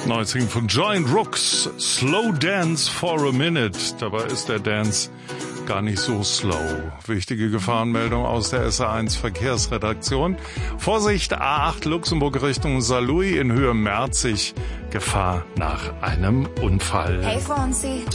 19 von Giant Rooks, Slow Dance for a Minute. Dabei ist der Dance gar nicht so slow. Wichtige Gefahrenmeldung aus der SA1 Verkehrsredaktion. Vorsicht, A8 Luxemburg Richtung Saarlouis in Höhe Merzig. Gefahr nach einem Unfall. Hey Fonsi.